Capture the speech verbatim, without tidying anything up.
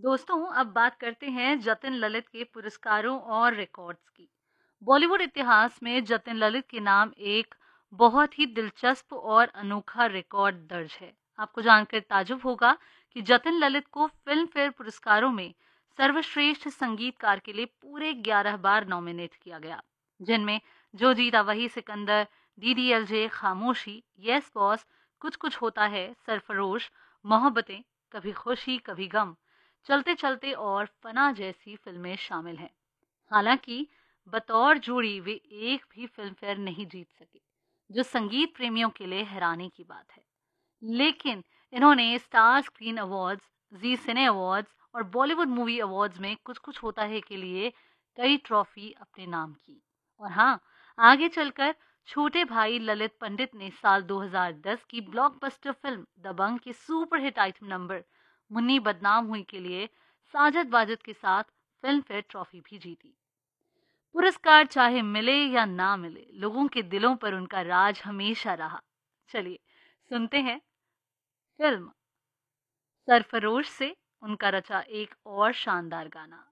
दोस्तों, अब बात करते हैं जतिन ललित के पुरस्कारों और रिकॉर्ड्स की। बॉलीवुड इतिहास में जतिन ललित के नाम एक बहुत ही दिलचस्प और अनोखा रिकॉर्ड दर्ज है। आपको जानकर ताजुब होगा कि जतिन ललित को फिल्म फेयर पुरस्कारों में सर्वश्रेष्ठ संगीतकार के लिए पूरे ग्यारह बार नॉमिनेट किया गया, जिनमें जो जीता वही सिकंदर, डीडीएलजे, खामोशी, यस बॉस, कुछ कुछ होता है, सरफरोश, मोहब्बतें, कभी खुशी कभी गम, चलते चलते और फना जैसी फिल्में शामिल हैं। हालांकि बतौर जोड़ी वे एक भी फिल्म फेयर नहीं जीत सके, जो संगीत प्रेमियों के लिए हैरानी की बात है। लेकिन इन्होंने स्टार स्क्रीन अवार्ड्स, जी सिने अवार्ड्स और बॉलीवुड मूवी अवार्ड्स में कुछ कुछ होता है के लिए कई ट्रॉफी अपने नाम की। और हाँ, आगे चलकर छोटे भाई ललित पंडित ने साल दो हज़ार दस की ब्लॉकबस्टर फिल्म दबंग के सुपरहिट आइटम नंबर मुन्नी बदनाम हुई के लिए साजिद वाजिद के साथ फिल्म फेयर ट्रॉफी भी जीती। पुरस्कार चाहे मिले या ना मिले, लोगों के दिलों पर उनका राज हमेशा रहा। चलिए सुनते हैं फिल्म सरफरोश से उनका रचा एक और शानदार गाना।